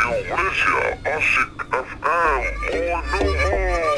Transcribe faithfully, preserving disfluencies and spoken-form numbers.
Radio Malaysia, Asyik F M, more no more.